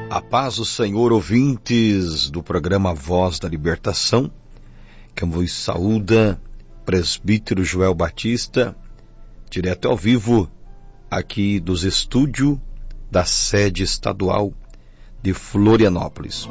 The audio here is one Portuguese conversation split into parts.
A paz do Senhor, ouvintes do programa Voz da Libertação, que vos saúda, presbítero Joel Batista, direto ao vivo, aqui dos estúdios da sede estadual de Florianópolis.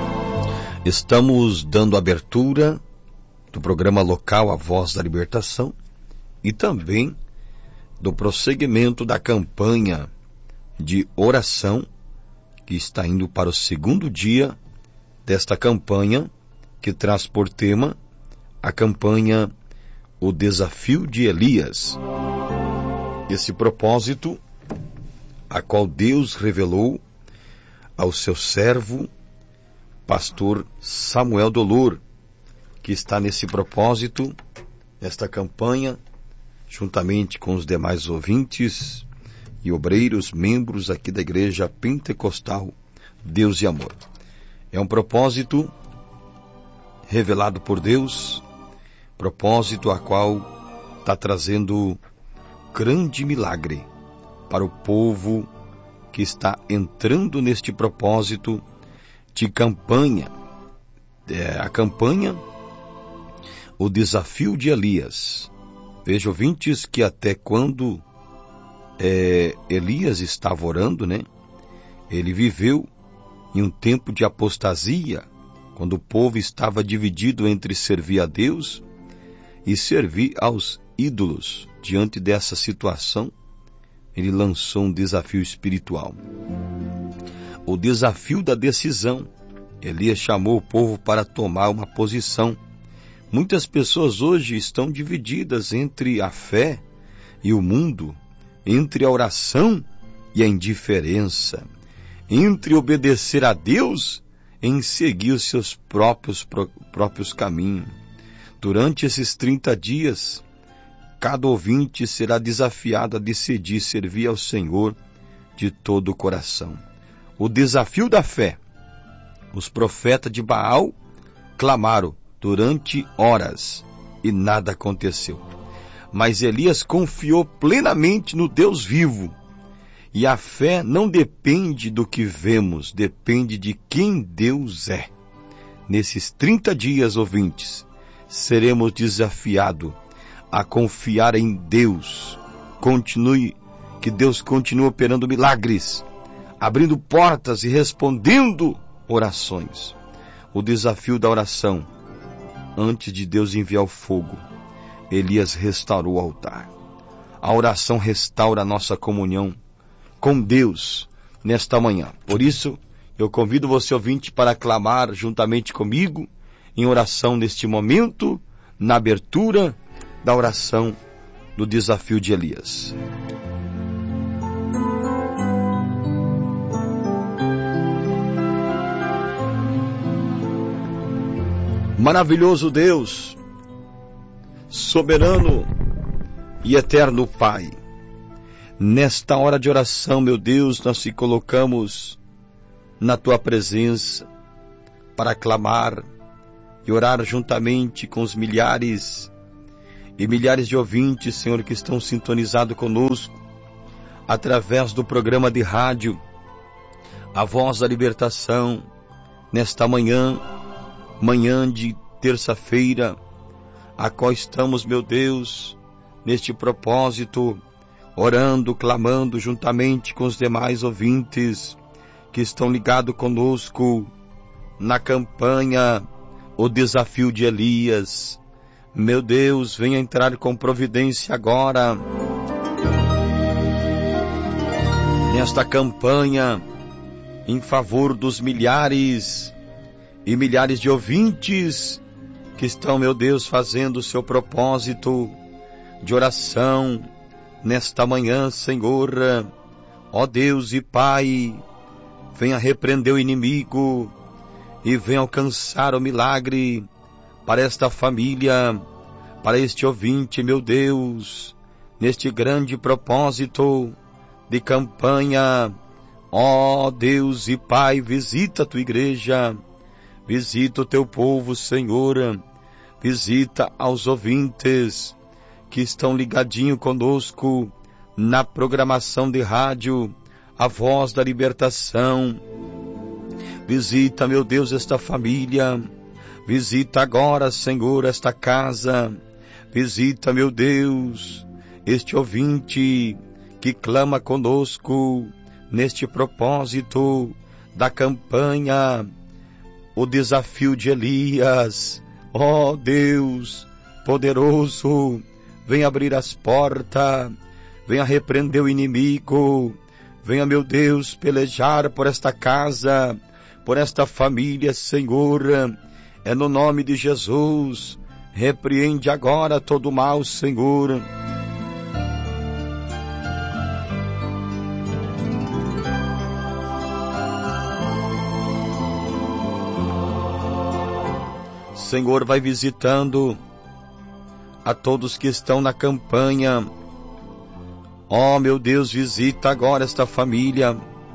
Estamos dando abertura do programa local A Voz da Libertação e também do prosseguimento da campanha de oração que está indo para o segundo dia desta campanha, que traz por tema a campanha O Desafio de Elias. Esse propósito, a qual Deus revelou ao seu servo, pastor Samuel Dolor, que está nesse propósito, nesta campanha, juntamente com os demais ouvintes e obreiros, membros aqui da Igreja Pentecostal Deus e Amor. É um propósito revelado por Deus, propósito a qual está trazendo grande milagre para o povo que está entrando neste propósito de campanha. A campanha O Desafio de Elias. Veja, ouvintes, que até quando Elias estava orando, ele viveu em um tempo de apostasia, quando o povo estava dividido entre servir a Deus e servir aos ídolos. Diante dessa situação, ele lançou um desafio espiritual. O desafio da decisão. Elias chamou o povo para tomar uma posição. Muitas pessoas hoje estão divididas entre a fé e o mundo, entre a oração e a indiferença, entre obedecer a Deus e seguir os seus próprios caminhos. Durante esses 30 dias, cada ouvinte será desafiado a decidir servir ao Senhor de todo o coração. O desafio da fé. Os profetas de Baal clamaram durante horas e nada aconteceu. Mas Elias confiou plenamente no Deus vivo. E a fé não depende do que vemos, depende de quem Deus é. Nesses 30 dias, ouvintes, seremos desafiados a confiar em Deus. Que Deus continue operando milagres, abrindo portas e respondendo orações. O desafio da oração. Antes de Deus enviar o fogo, Elias restaurou o altar. A oração restaura a nossa comunhão com Deus nesta manhã. Por isso, eu convido você, ouvinte, para clamar juntamente comigo em oração neste momento, na abertura da oração do desafio de Elias. Maravilhoso Deus, soberano e eterno Pai, nesta hora de oração, meu Deus, nós te colocamos na tua presença para clamar e orar juntamente com os milhares e milhares de ouvintes, Senhor, que estão sintonizados conosco através do programa de rádio A Voz da Libertação, nesta manhã de terça-feira, a qual estamos, meu Deus, neste propósito, orando, clamando juntamente com os demais ouvintes que estão ligados conosco na campanha O Desafio de Elias. Meu Deus, venha entrar com providência agora nesta campanha em favor dos milhares e milhares de ouvintes que estão, meu Deus, fazendo o seu propósito de oração nesta manhã, Senhor. Ó Deus e Pai, venha repreender o inimigo e venha alcançar o milagre para esta família, para este ouvinte, meu Deus, neste grande propósito de campanha. Ó Deus e Pai, visita a tua igreja, visita o teu povo, Senhor, visita aos ouvintes que estão ligadinhos conosco na programação de rádio A Voz da Libertação. Visita, meu Deus, esta família. Visita agora, Senhor, esta casa. Visita, meu Deus, este ouvinte que clama conosco neste propósito da campanha, o desafio de Elias. Ó Deus poderoso, vem abrir as portas, venha repreender o inimigo, venha, meu Deus, pelejar por esta casa, por esta família, Senhor. É no nome de Jesus. Repreende agora todo o mal, Senhor. Senhor, vai visitando a todos que estão na campanha. Ó, meu Deus, visita agora esta família.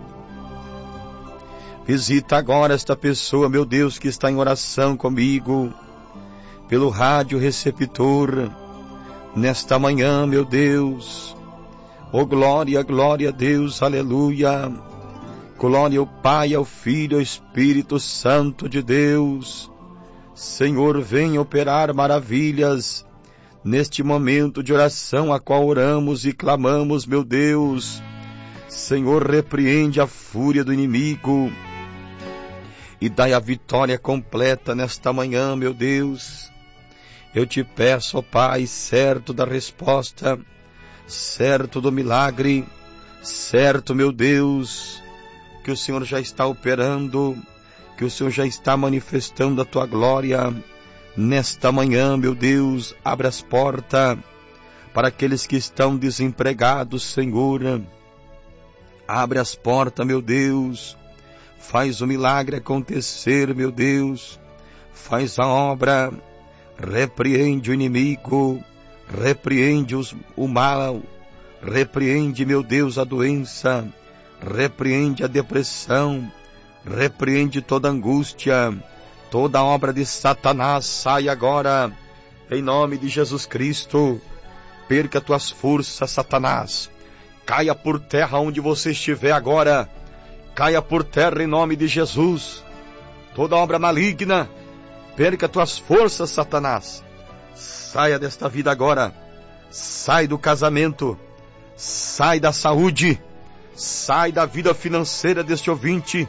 Visita agora esta pessoa, meu Deus, que está em oração comigo, pelo rádio receptor, nesta manhã, meu Deus. Oh, glória, glória a Deus, aleluia. Glória ao Pai, ao Filho, ao Espírito Santo de Deus. Senhor, vem operar maravilhas neste momento de oração a qual oramos e clamamos, meu Deus. Senhor, repreende a fúria do inimigo e dai a vitória completa nesta manhã, meu Deus. Eu te peço, ó Pai, certo da resposta, certo do milagre, certo, meu Deus, que o Senhor já está operando, que o Senhor já está manifestando a tua glória nesta manhã, meu Deus. Abre as portas para aqueles que estão desempregados, Senhor. Abre as portas, meu Deus. Faz o milagre acontecer, meu Deus. Faz a obra. Repreende o inimigo. Repreende o mal. Repreende, meu Deus, a doença. Repreende a depressão. Repreende toda angústia. Toda obra de Satanás sai agora. Em nome de Jesus Cristo. Perca tuas forças, Satanás. Caia por terra onde você estiver agora. Caia por terra em nome de Jesus. Toda obra maligna, perca tuas forças, Satanás. Saia desta vida agora. Sai do casamento. Sai da saúde. Sai da vida financeira deste ouvinte.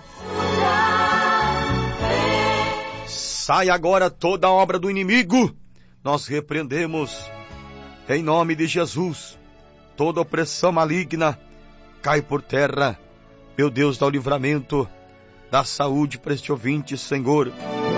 Sai agora toda obra do inimigo. Nós repreendemos em nome de Jesus. Toda opressão maligna cai por terra. Meu Deus, dá o livramento, dá saúde para este ouvinte, Senhor.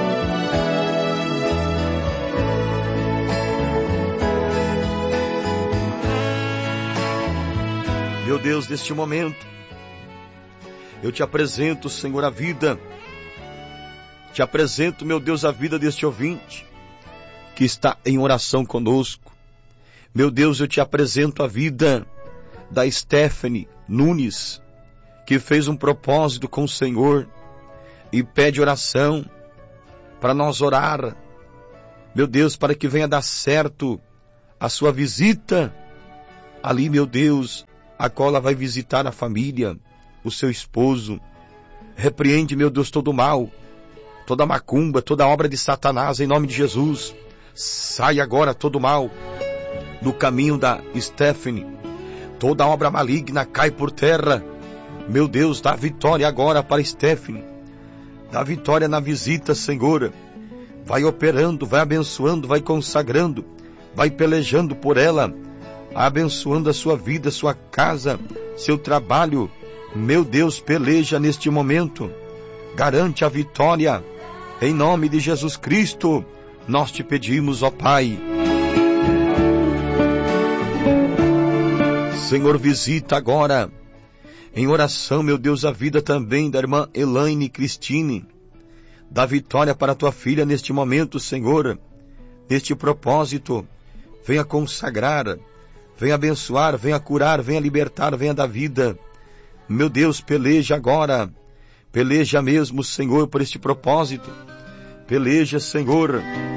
Meu Deus, neste momento, eu te apresento, Senhor, a vida. Te apresento, meu Deus, a vida deste ouvinte que está em oração conosco. Meu Deus, eu te apresento a vida da Stephanie Nunes, que fez um propósito com o Senhor e pede oração para nós orar. Meu Deus, para que venha dar certo a sua visita ali, meu Deus, a qual ela vai visitar a família, o seu esposo. Repreende, meu Deus, todo o mal, toda macumba, toda obra de Satanás, em nome de Jesus. Sai agora todo o mal do caminho da Stephanie. Toda obra maligna cai por terra. Meu Deus, dá vitória agora para Stephanie. Dá vitória na visita, Senhor. Vai operando, vai abençoando, vai consagrando, vai pelejando por ela, abençoando a sua vida, sua casa, seu trabalho. Meu Deus, peleja neste momento. Garante a vitória. Em nome de Jesus Cristo, nós te pedimos, ó Pai. Senhor, visita agora, em oração, meu Deus, a vida também da irmã Elaine Cristine. Dá vitória para a tua filha neste momento, Senhor, neste propósito. Venha consagrar, venha abençoar, venha curar, venha libertar, venha dar vida. Meu Deus, peleja agora, peleja mesmo, Senhor, por este propósito. Peleja, Senhor,